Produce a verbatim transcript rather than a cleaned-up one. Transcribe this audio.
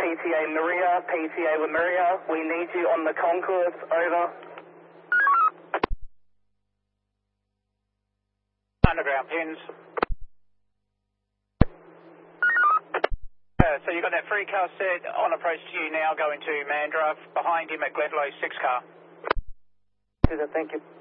T A Maria, P T A Lemuria. We need you on the concourse. Over. Underground pins. Uh, so you've got that three car set on approach to you now, going to Mandurah. Behind him at Gledlow, six car. Thank you.